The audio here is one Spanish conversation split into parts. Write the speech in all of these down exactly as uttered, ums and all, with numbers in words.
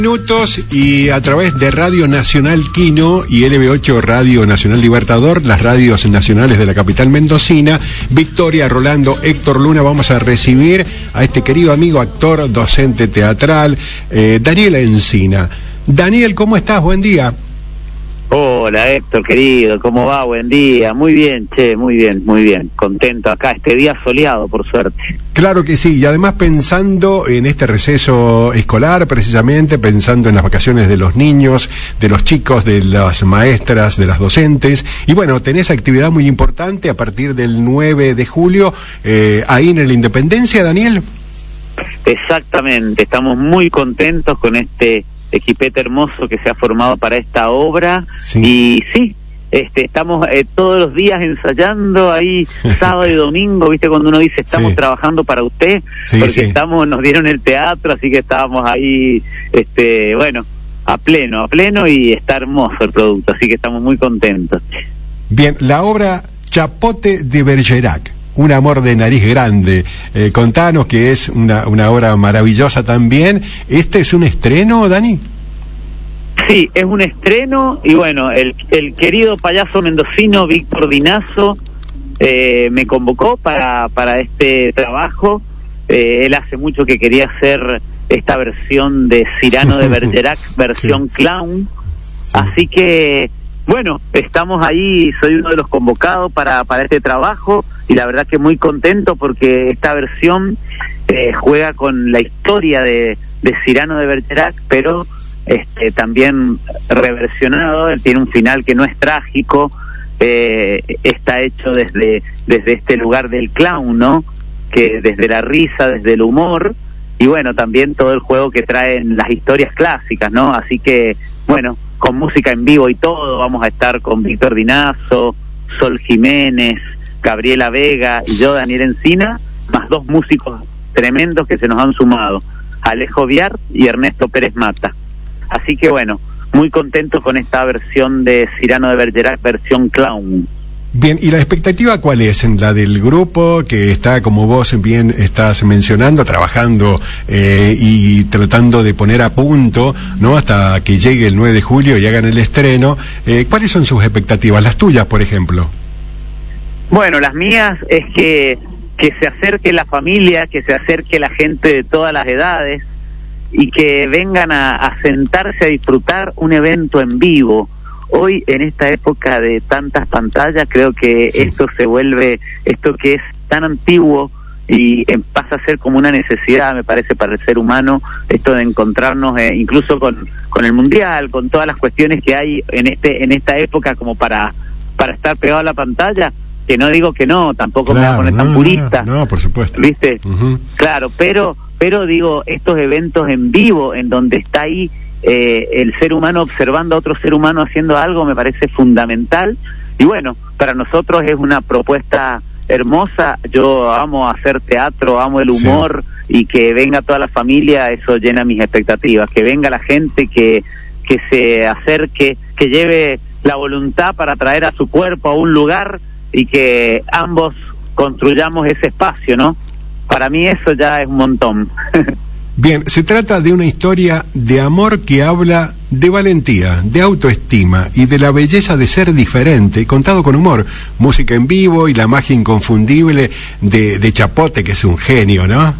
Minutos y a través de Radio Nacional Quino y L B ocho Radio Nacional Libertador, las radios nacionales de la capital mendocina, Victoria, Rolando, Héctor Luna, vamos a recibir a este querido amigo, actor, docente teatral, eh, Daniel Encina. Daniel, ¿cómo estás? Buen día. Hola Héctor, querido, ¿cómo va? Buen día. Muy bien, che, muy bien, muy bien. Contento acá, este día soleado, por suerte. Claro que sí, y además pensando en este receso escolar, precisamente, pensando en las vacaciones de los niños, de los chicos, de las maestras, de las docentes, y bueno, tenés actividad muy importante a partir del nueve de julio, eh, ahí en la Independencia, Daniel. Exactamente, estamos muy contentos con este equipete hermoso que se ha formado para esta obra, sí. y sí, este, estamos eh, todos los días ensayando ahí, sábado y domingo, viste cuando uno dice estamos sí. trabajando para usted, sí, porque sí. estamos, nos dieron el teatro, así que estábamos ahí, este, bueno, a pleno, a pleno, y está hermoso el producto, así que estamos muy contentos. Bien, la obra Chapote de Bergerac, un amor de nariz grande, eh, contanos, que es una, una obra maravillosa también. ¿Este es un estreno, Dani? Sí, es un estreno, y bueno, el, el querido payaso mendocino Víctor Dinazo eh, me convocó para, para este trabajo. Eh, él hace mucho que quería hacer esta versión de Cyrano de Bergerac, versión sí. clown, sí. así que bueno, estamos ahí, soy uno de los convocados para, para este trabajo, y la verdad que muy contento porque esta versión eh, juega con la historia de, de Cyrano de Bergerac, pero este, también reversionado. Él tiene un final que no es trágico, eh, está hecho desde, desde este lugar del clown, ¿no? Que desde la risa, desde el humor, y bueno, también todo el juego que traen las historias clásicas, ¿no? Así que, bueno, con música en vivo y todo, vamos a estar con Víctor Dinazo, Sol Jiménez, Gabriela Vega y yo, Daniel Encina, más dos músicos tremendos que se nos han sumado, Alejo Viar y Ernesto Pérez Mata. Así que bueno, muy contentos con esta versión de Cyrano de Bergerac, versión clown. Bien, ¿y la expectativa cuál es? La del grupo que está, como vos bien estás mencionando, trabajando eh, y tratando de poner a punto, ¿no? Hasta que llegue el nueve de julio y hagan el estreno. Eh, ¿Cuáles son sus expectativas? Las tuyas, por ejemplo. Bueno, las mías es que, que se acerque la familia, que se acerque la gente de todas las edades y que vengan a, a sentarse a disfrutar un evento en vivo. Hoy, en esta época de tantas pantallas, creo que sí. esto se vuelve, esto que es tan antiguo y eh, pasa a ser como una necesidad, me parece, para el ser humano, esto de encontrarnos eh, incluso con, con el mundial, con todas las cuestiones que hay en este en esta época como para, para estar pegado a la pantalla, que no digo que no, tampoco claro, me voy a poner no, tan purista. No, no, por supuesto. ¿Viste? Uh-huh. Claro, pero, pero digo, estos eventos en vivo, en donde está ahí Eh, el ser humano observando a otro ser humano haciendo algo, me parece fundamental, y bueno, para nosotros es una propuesta hermosa. Yo amo hacer teatro, amo el humor, sí. y que venga toda la familia, eso llena mis expectativas, que venga la gente, que, que se acerque, que lleve la voluntad para traer a su cuerpo a un lugar y que ambos construyamos ese espacio, ¿no? Para mí eso ya es un montón. Bien, se trata de una historia de amor que habla de valentía, de autoestima y de la belleza de ser diferente, contado con humor, música en vivo y la magia inconfundible de, de Chapote, que es un genio, ¿no?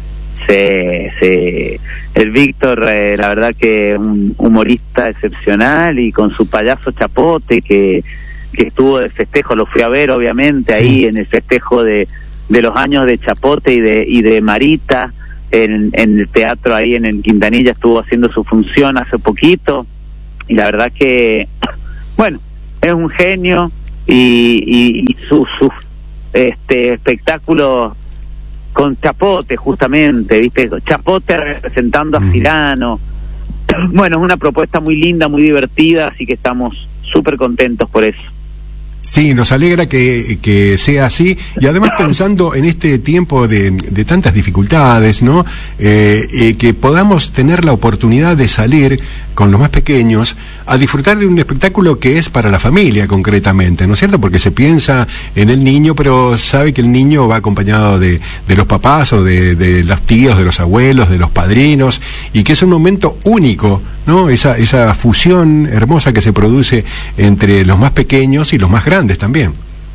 Sí, sí. El Víctor, eh, la verdad que un humorista excepcional, y con su payaso Chapote, que, que estuvo de festejo, lo fui a ver obviamente, sí. ahí en el festejo de, de los años de Chapote y de, y de Marita, En, en el teatro ahí en el Quintanilla, estuvo haciendo su función hace poquito, y la verdad que, bueno, es un genio, y, y, y sus su, este, espectáculos con Chapote, justamente, ¿viste? Chapote representando a Cyrano. Bueno, es una propuesta muy linda, muy divertida, así que estamos súper contentos por eso. Sí, nos alegra que, que sea así, y además pensando en este tiempo de, de tantas dificultades, ¿no? Eh, eh, que podamos tener la oportunidad de salir con los más pequeños a disfrutar de un espectáculo que es para la familia concretamente, ¿no es cierto? Porque se piensa en el niño, pero sabe que el niño va acompañado de, de los papás o de, de los tíos, de los abuelos, de los padrinos, y que es un momento único, ¿no? Esa, esa fusión hermosa que se produce entre los más pequeños y los más grandes también.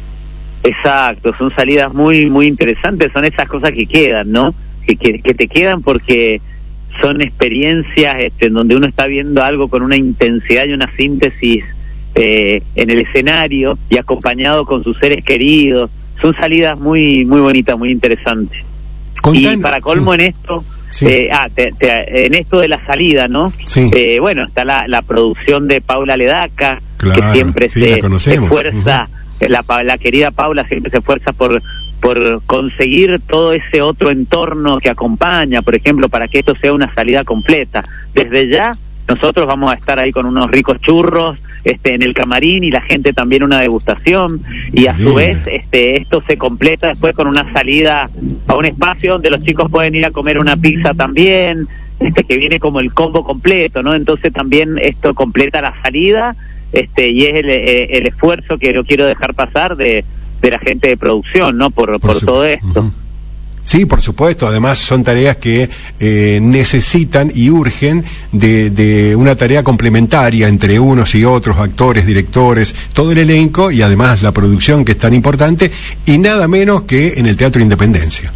Exacto, son salidas muy muy interesantes, son esas cosas que quedan, ¿no? Que, que, que te quedan porque son experiencias este, en donde uno está viendo algo con una intensidad y una síntesis eh, en el escenario y acompañado con sus seres queridos. Son salidas muy muy bonitas, muy interesantes. Contan, y para colmo sí. en esto, sí. eh, ah, te, te, en esto de la salida, ¿no? Sí. Eh, bueno, está la, la producción de Paula Ledaca, claro, que siempre sí, se, se esfuerza, uh-huh. la, la querida Paula siempre se esfuerza por por conseguir todo ese otro entorno que acompaña, por ejemplo, para que esto sea una salida completa. Desde ya, nosotros vamos a estar ahí con unos ricos churros este en el camarín, y la gente también una degustación, y a su vez este esto se completa después con una salida a un espacio donde los chicos pueden ir a comer una pizza también, este que viene como el combo completo, ¿no? Entonces también esto completa la salida, este y es el, el esfuerzo que no quiero dejar pasar de de la gente de producción, ¿no? Por, por, por todo esto. Uh-huh. Sí, por supuesto. Además son tareas que eh, necesitan y urgen de, de una tarea complementaria entre unos y otros, actores, directores, todo el elenco, y además la producción, que es tan importante, y nada menos que en el Teatro Independencia.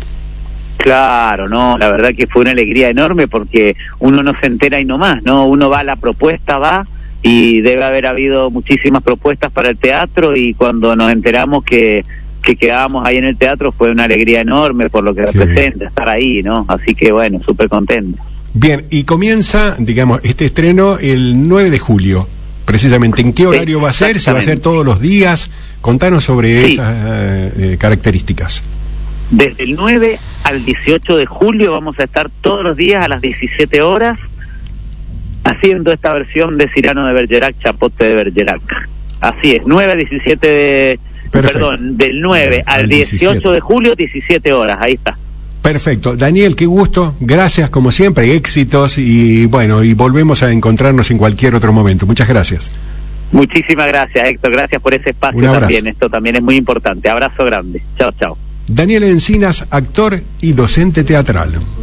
Claro, no, la verdad que fue una alegría enorme, porque uno no se entera y no más, ¿no? Uno va a la propuesta, va, y debe haber habido muchísimas propuestas para el teatro, y cuando nos enteramos que, que quedábamos ahí en el teatro fue una alegría enorme por lo que sí. representa estar ahí, ¿no? Así que bueno, súper contento. Bien, y comienza, digamos, este estreno el nueve de julio, precisamente. ¿En qué horario va a ser? ¿Se va a hacer todos los días? Contanos sobre sí. esas eh, características. Desde el nueve al dieciocho de julio vamos a estar todos los días a las diecisiete horas haciendo esta versión de Cyrano de Bergerac, Chapote de Bergerac. Así es, nueve a diecisiete de... Perfecto. Perdón, del nueve al dieciocho de julio, diecisiete horas, ahí está. Perfecto. Daniel, qué gusto, gracias como siempre, éxitos, y bueno, y volvemos a encontrarnos en cualquier otro momento. Muchas gracias. Muchísimas gracias, Héctor, gracias por ese espacio también, esto también es muy importante. Abrazo grande, chao, chao. Daniel Encinas, actor y docente teatral.